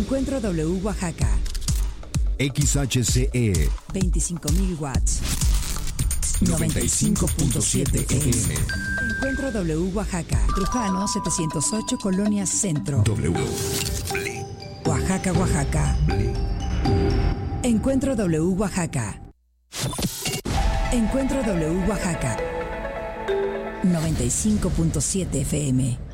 Encuentro W Oaxaca. XHCE 25.000 watts. 95.7 FM. Encuentro W Oaxaca. Trujano 708, Colonia Centro. W. Oaxaca, Oaxaca. Encuentro W Oaxaca. Encuentro W Oaxaca. 95.7 FM.